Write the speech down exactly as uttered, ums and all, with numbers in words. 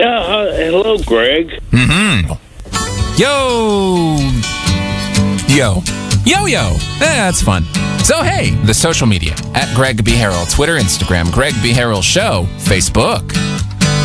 Yeah, uh, hello, Greg. Mm-hmm. Yo. Yo. Yo, yo. Eh, that's fun. So, hey, the social media. At Greg B. Harrell. Twitter, Instagram. Greg B. Harrell Show. Facebook.